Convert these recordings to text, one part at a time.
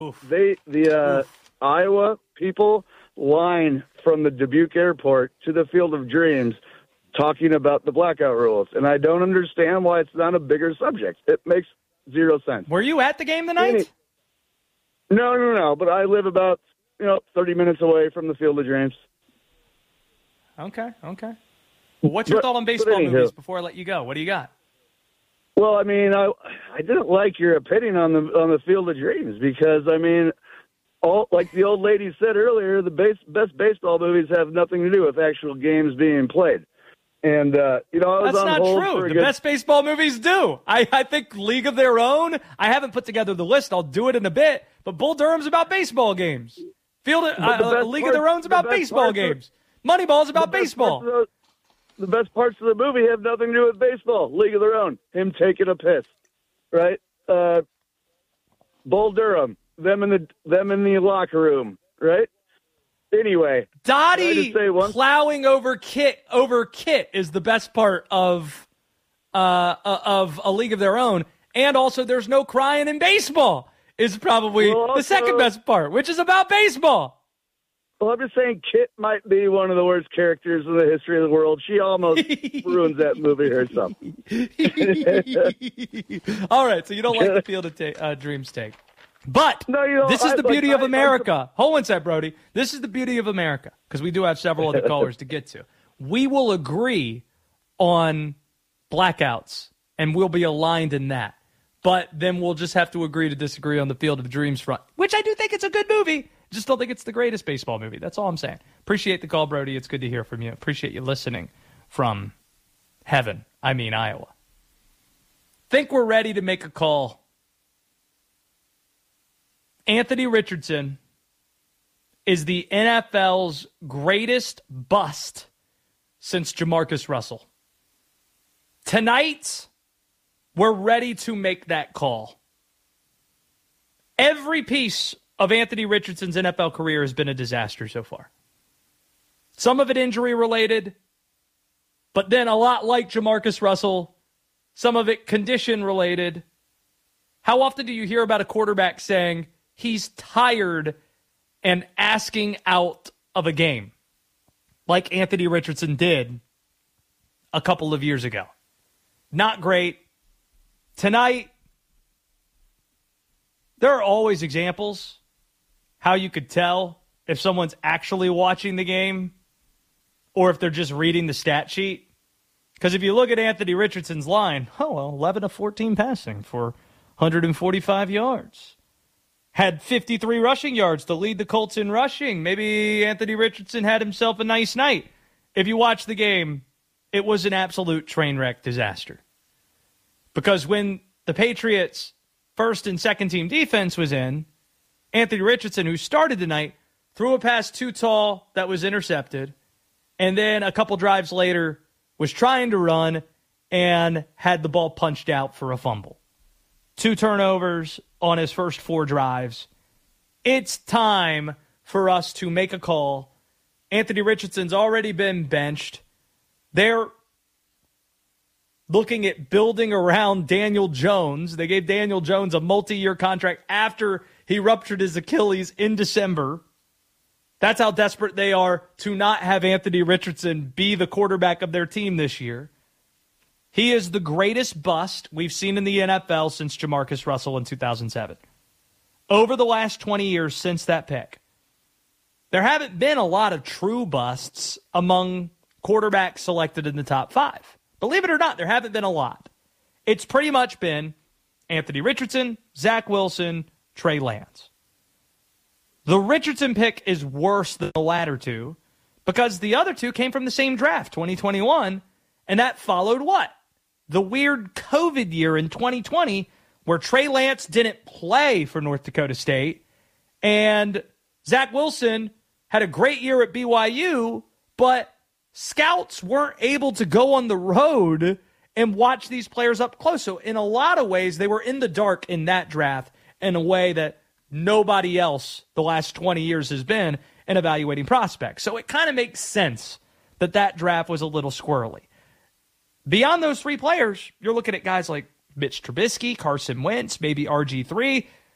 The Iowa people line from the Dubuque airport to the Field of Dreams talking about the blackout rules. And I don't understand why it's not a bigger subject. It makes zero sense. Were you at the game tonight? No. But I live about 30 minutes away from the Field of Dreams. Okay. Well, what's your thought on baseball movies before I let you go? What do you got? Well, I mean, I didn't like your opinion on the Field of Dreams because, I mean, like the old lady said earlier, the best baseball movies have nothing to do with actual games being played. And, I was That's on not hold true. for The best baseball movies do. I think League of Their Own, I haven't put together the list. I'll do it in a bit. But Bull Durham's about baseball games. League of Their Own's about baseball games. Moneyball's about baseball. The best parts of the movie have nothing to do with baseball. League of Their Own, him taking a piss, right? Bull Durham, them in the locker room, right? Anyway, Dottie plowing over Kit is the best part of A League of Their Own, and also there's no crying in baseball is probably the second best part, which is about baseball. Well, I'm just saying Kit might be one of the worst characters in the history of the world. She almost ruins that movie herself. All right, so you don't like the Field of Dreams take. But this is the beauty of America. Hold one sec, Brody. This is the beauty of America, because we do have several other callers to get to. We will agree on blackouts, and we'll be aligned in that. But then we'll just have to agree to disagree on the Field of Dreams front, which I do think it's a good movie. Just don't think it's the greatest baseball movie. That's all I'm saying. Appreciate the call, Brody. It's good to hear from you. Appreciate you listening from Iowa. Think we're ready to make a call. Anthony Richardson is the NFL's greatest bust since Jamarcus Russell. Tonight, we're ready to make that call. Every piece of Anthony Richardson's NFL career has been a disaster so far. Some of it injury-related, but then a lot like Jamarcus Russell, some of it condition-related. How often do you hear about a quarterback saying he's tired and asking out of a game, like Anthony Richardson did a couple of years ago? Not great. Tonight, there are always examples how you could tell if someone's actually watching the game or if they're just reading the stat sheet. Because if you look at Anthony Richardson's line, 11 of 14 passing for 145 yards. Had 53 rushing yards to lead the Colts in rushing. Maybe Anthony Richardson had himself a nice night. If you watch the game, it was an absolute train wreck disaster. Because when the Patriots' first and second team defense was in, Anthony Richardson, who started the night, threw a pass too tall that was intercepted, and then a couple drives later was trying to run and had the ball punched out for a fumble. 2 turnovers on his first 4 drives. It's time for us to make a call. Anthony Richardson's already been benched. They're looking at building around Daniel Jones. They gave Daniel Jones a multi-year contract after he ruptured his Achilles in December. That's how desperate they are to not have Anthony Richardson be the quarterback of their team this year. He is the greatest bust we've seen in the NFL since Jamarcus Russell in 2007. Over the last 20 years since that pick, there haven't been a lot of true busts among quarterbacks selected in the top 5. Believe it or not, there haven't been a lot. It's pretty much been Anthony Richardson, Zach Wilson, Trey Lance. The Richardson pick is worse than the latter two because the other two came from the same draft, 2021, and that followed what? The weird COVID year in 2020 where Trey Lance didn't play for North Dakota State and Zach Wilson had a great year at BYU, but scouts weren't able to go on the road and watch these players up close. So in a lot of ways, they were in the dark in that draft in a way that nobody else the last 20 years has been in evaluating prospects. So it kind of makes sense that that draft was a little squirrely. Beyond those 3 players, you're looking at guys like Mitch Trubisky, Carson Wentz, maybe RG3.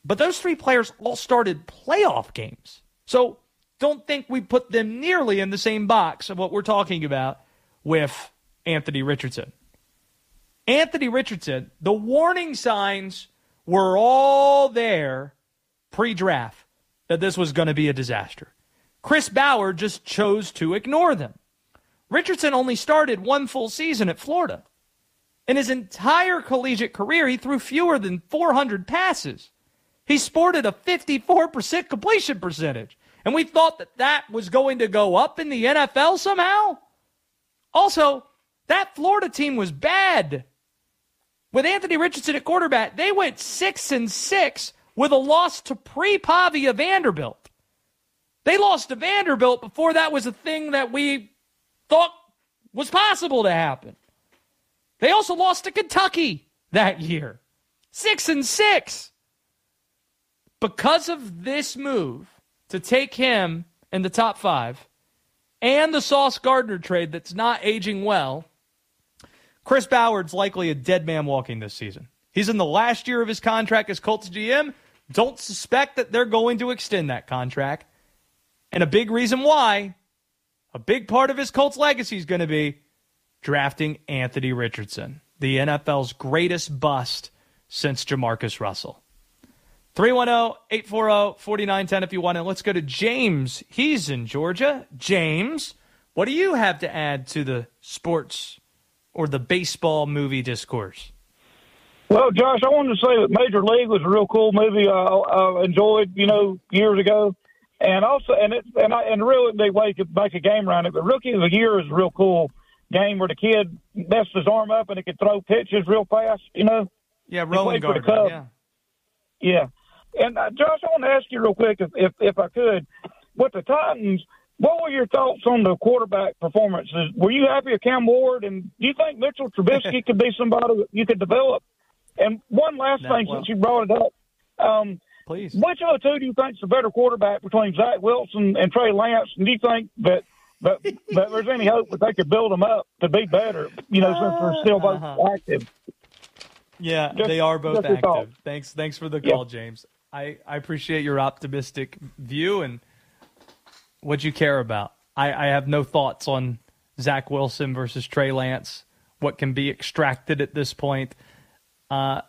But those three players all started playoff games. So don't think we put them nearly in the same box of what we're talking about with Anthony Richardson. Anthony Richardson, the warning signs were all there pre-draft that this was going to be a disaster. Chris Bauer just chose to ignore them. Richardson only started one full season at Florida. In his entire collegiate career, he threw fewer than 400 passes. He sported a 54% completion percentage. And we thought that that was going to go up in the NFL somehow. Also, that Florida team was bad. With Anthony Richardson at quarterback, they went 6-6 with a loss to pre-Pavia Vanderbilt. They lost to Vanderbilt before that was a thing that we thought was possible to happen. They also lost to Kentucky that year. 6-6. Because of this move to take him in the top 5 and the Sauce Gardner trade that's not aging well, Chris Bauer's likely a dead man walking this season. He's in the last year of his contract as Colts GM. Don't suspect that they're going to extend that contract. And a big reason why, a big part of his Colts legacy is going to be drafting Anthony Richardson, the NFL's greatest bust since Jamarcus Russell. 310-840-4910 if you want to. Let's go to James. He's in Georgia. James, what do you have to add to the sports or the baseball movie discourse? Well, Josh, I wanted to say that Major League was a real cool movie I enjoyed, years ago. And also, and really they way to make a game around it. But Rookie of the Year is a real cool game where the kid messed his arm up and he could throw pitches real fast, Yeah, Rowan Gardner, Yeah. And, Josh, I want to ask you real quick, if I could, with the Titans, what were your thoughts on the quarterback performances? Were you happy with Cam Ward? And do you think Mitchell Trubisky could be somebody that you could develop? And one last thing, since you brought it up. Please. Which of the two do you think is the better quarterback between Zach Wilson and Trey Lance? And do you think that there's any hope that they could build them up to be better, since they're still both active? Yeah, they are both active. Thanks for the call, James. I appreciate your optimistic view and what you care about. I have no thoughts on Zach Wilson versus Trey Lance, what can be extracted at this point. I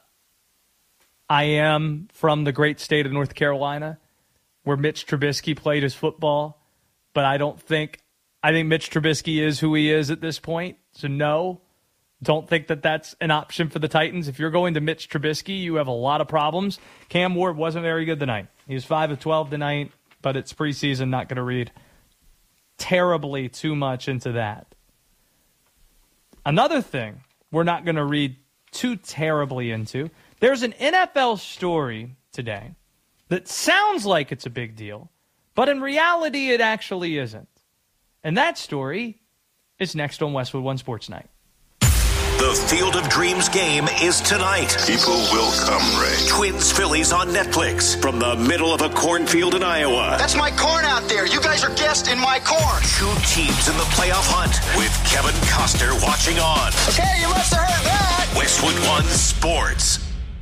am from the great state of North Carolina, where Mitch Trubisky played his football, but I think Mitch Trubisky is who he is at this point. So no, don't think that that's an option for the Titans. If you're going to Mitch Trubisky, you have a lot of problems. Cam Ward wasn't very good tonight. He was 5 of 12 tonight, but it's preseason, not going to read terribly too much into that. Another thing we're not going to read too terribly into, there's an NFL story today that sounds like it's a big deal, but in reality it actually isn't. And that story is next on Westwood One Sports Night. The Field of Dreams game is tonight. People will come, Ray. Twins-Phillies on Netflix from the middle of a cornfield in Iowa. That's my corn out there. You guys are guests in my corn. 2 teams in the playoff hunt with Kevin Costner watching on. Okay, you must have heard that. Westwood One Sports.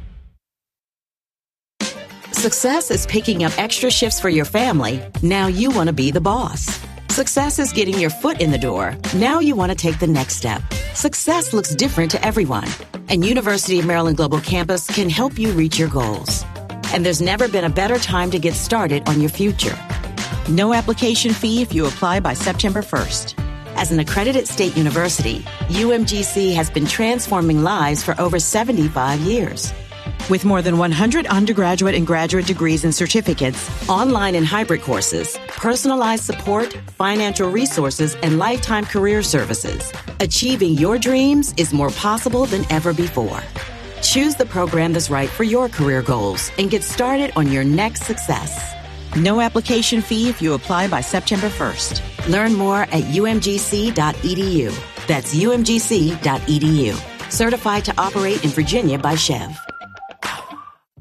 Success is picking up extra shifts for your family. Now you want to be the boss. Success is getting your foot in the door. Now you want to take the next step. Success looks different to everyone, and University of Maryland Global Campus can help you reach your goals. And there's never been a better time to get started on your future. No application fee if you apply by September 1st. As an accredited state university, UMGC has been transforming lives for over 75 years. With more than 100 undergraduate and graduate degrees and certificates, online and hybrid courses, personalized support, financial resources, and lifetime career services, achieving your dreams is more possible than ever before. Choose the program that's right for your career goals and get started on your next success. No application fee if you apply by September 1st. Learn more at umgc.edu. That's umgc.edu. Certified to operate in Virginia by Chev.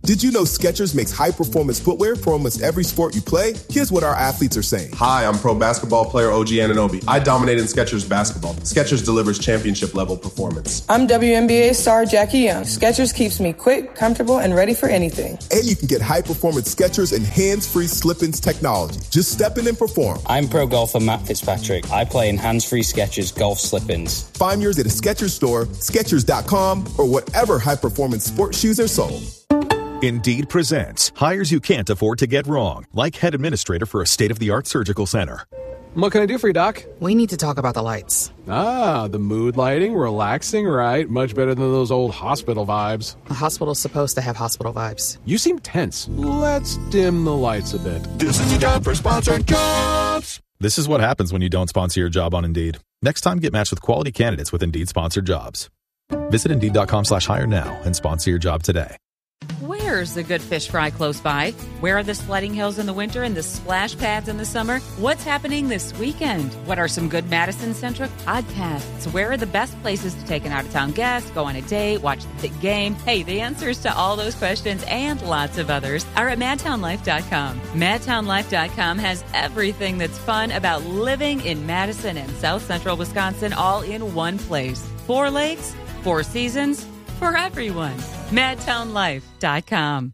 Did you know Skechers makes high-performance footwear for almost every sport you play? Here's what our athletes are saying. Hi, I'm pro basketball player OG Anunoby. I dominate in Skechers basketball. Skechers delivers championship-level performance. I'm WNBA star Jackie Young. Skechers keeps me quick, comfortable, and ready for anything. And you can get high-performance Skechers and hands-free slip-ins technology. Just step in and perform. I'm pro golfer Matt Fitzpatrick. I play in hands-free Skechers golf slip-ins. Find yours at a Skechers store, Skechers.com, or whatever high-performance sports shoes are sold. Indeed presents hires you can't afford to get wrong, like head administrator for a state-of-the-art surgical center. What can I do for you, Doc? We need to talk about the lights. Ah, the mood lighting, relaxing, right? Much better than those old hospital vibes. A hospital's supposed to have hospital vibes. You seem tense. Let's dim the lights a bit. This is your job for sponsored jobs. This is what happens when you don't sponsor your job on Indeed. Next time, get matched with quality candidates with Indeed sponsored jobs. Visit Indeed.com/hire now and sponsor your job today. Where's the good fish fry close by? Where are the sledding hills in the winter and the splash pads in the summer? What's happening this weekend? What are some good Madison-centric podcasts? Where are the best places to take an out-of-town guest, go on a date, watch the big game? Hey, the answers to all those questions and lots of others are at MadtownLife.com. MadtownLife.com has everything that's fun about living in Madison and South Central Wisconsin all in one place. 4 lakes, 4 seasons, for everyone. MadtownLife.com.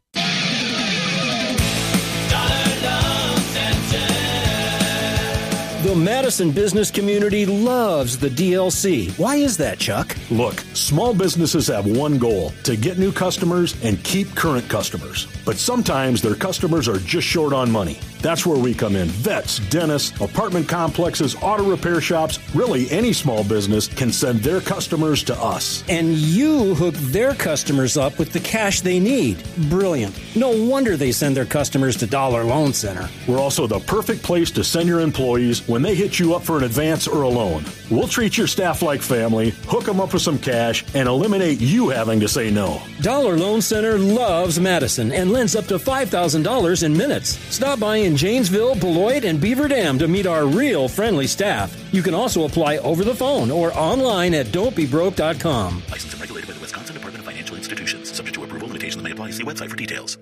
The Madison business community loves the DLC. Why is that, Chuck? Look, small businesses have one goal: to get new customers and keep current customers. But sometimes their customers are just short on money. That's where we come in. Vets, dentists, apartment complexes, auto repair shops, really any small business can send their customers to us. And you hook their customers up with the cash they need. Brilliant. No wonder they send their customers to Dollar Loan Center. We're also the perfect place to send your employees when they hit you up for an advance or a loan. We'll treat your staff like family, hook them up with some cash, and eliminate you having to say no. Dollar Loan Center loves Madison and lends up to $5,000 in minutes. Stop by in Janesville, Beloit, and Beaver Dam to meet our real friendly staff. You can also apply over the phone or online at don'tbebroke.com. Licensed and regulated by the Wisconsin Department of Financial Institutions. Subject to approval, limitations may apply. See website for details.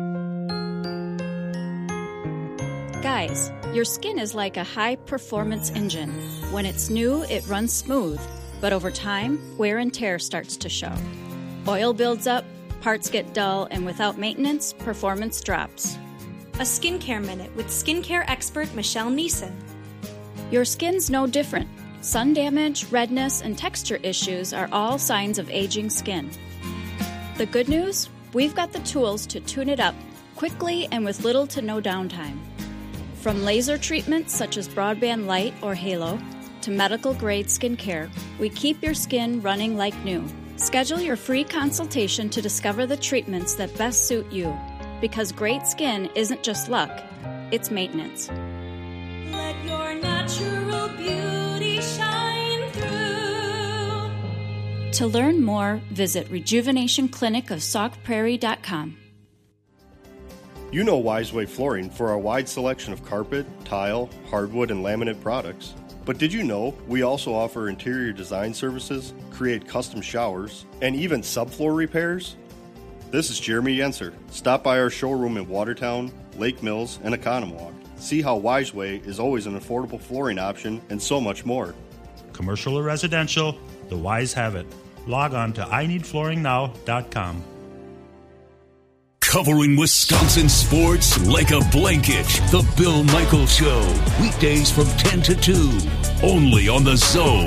Guys, your skin is like a high-performance engine. When it's new, it runs smooth. But over time, wear and tear starts to show. Oil builds up, parts get dull, and without maintenance, performance drops. A skincare minute with skincare expert Michelle Neeson. Your skin's no different. Sun damage, redness, and texture issues are all signs of aging skin. The good news? We've got the tools to tune it up quickly and with little to no downtime. From laser treatments such as Broadband Light or Halo to medical-grade skincare, we keep your skin running like new. Schedule your free consultation to discover the treatments that best suit you. Because great skin isn't just luck, it's maintenance. Let your natural beauty shine through. To learn more, visit rejuvenationclinicofsaukprairie.com. You know Wiseway Flooring for our wide selection of carpet, tile, hardwood, and laminate products. But did you know we also offer interior design services, create custom showers, and even subfloor repairs? This is Jeremy Yenser. Stop by our showroom in Watertown, Lake Mills, and Oconomowoc. See how Wiseway is always an affordable flooring option and so much more. Commercial or residential, the Wise have it. Log on to IneedFlooringNow.com. Covering Wisconsin sports like a blanket. The Bill Michaels Show. Weekdays from 10 to 2. Only on The Zone.